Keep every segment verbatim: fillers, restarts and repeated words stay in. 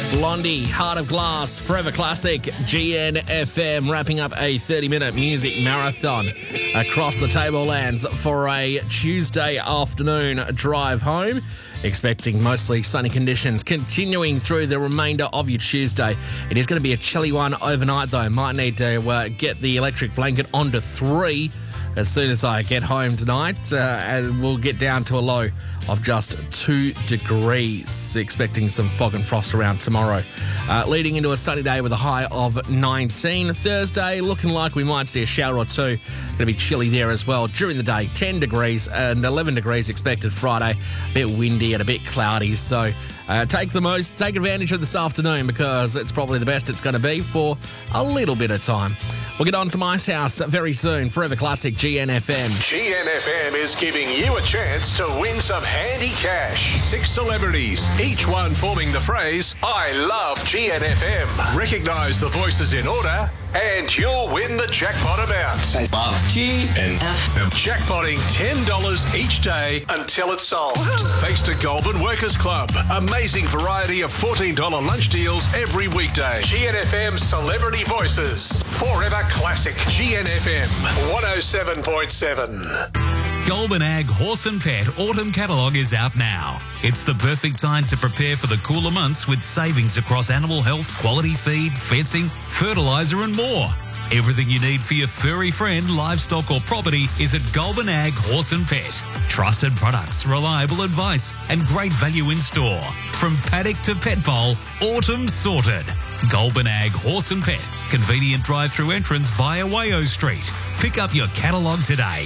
Blondie, Heart of Glass, Forever Classic, G N F M, wrapping up a thirty-minute music marathon across the tablelands for a Tuesday afternoon drive home. Expecting mostly sunny conditions continuing through the remainder of your Tuesday. It is going to be a chilly one overnight, though. Might need to uh, get the electric blanket onto three as soon as I get home tonight, uh, and we'll get down to a low of just two degrees. Expecting some fog and frost around tomorrow. Uh, leading into a sunny day with a high of nineteen. Thursday, looking like we might see a shower or two. Going to be chilly there as well. During the day, ten degrees and eleven degrees expected Friday. A bit windy and a bit cloudy, so uh, take the most, take advantage of this afternoon because it's probably the best it's going to be for a little bit of time. We'll get on some Ice House very soon. Forever Classic, G N F M. G N F M is giving you a chance to win some handy cash. Six celebrities, each one forming the phrase, I love G N F M. Recognise the voices in order and you'll win the jackpot amount. I love G N F M. Jackpotting ten dollars each day until it's solved. Thanks to Goulburn Workers Club. Amazing variety of fourteen dollars lunch deals every weekday. G N F M Celebrity Voices. Forever Classic. G N F M one oh seven point seven. Goulburn Ag Horse and Pet Autumn Catalogue is out now. It's the perfect time to prepare for the cooler months with savings across animal health, quality feed, fencing, fertiliser and more. Everything you need for your furry friend, livestock or property is at Goulburn Ag Horse and Pet. Trusted products, reliable advice and great value in store. From paddock to pet bowl, autumn sorted. Goulburn Ag Horse and Pet. Convenient drive-through entrance via Wayo Street. Pick up your catalogue today.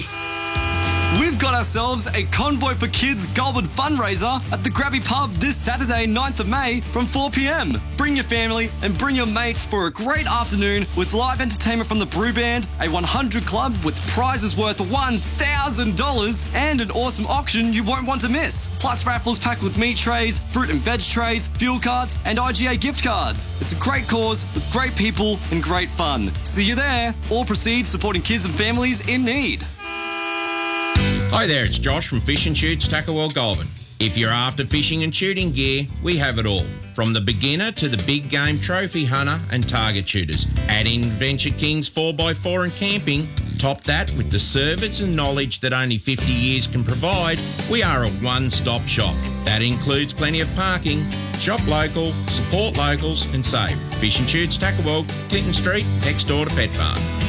We've got ourselves a Convoy for Kids Goulburn fundraiser at the Grabby Pub this Saturday, ninth of May from four p.m. Bring your family and bring your mates for a great afternoon with live entertainment from the Brew Band, a one hundred club with prizes worth one thousand dollars and an awesome auction you won't want to miss. Plus raffles packed with meat trays, fruit and veg trays, fuel cards and I G A gift cards. It's a great cause with great people and great fun. See you there. All proceeds supporting kids and families in need. Hi there, it's Josh from Fish and Shoots Tackle World Goulburn. If you're after fishing and shooting gear, we have it all. From the beginner to the big game trophy hunter and target shooters. Add in Venture Kings four by four and camping. Top that with the service and knowledge that only fifty years can provide. We are a one-stop shop. That includes plenty of parking. Shop local, support locals and save. Fish and Shoots Tackle World, Clinton Street, next door to Pet Park.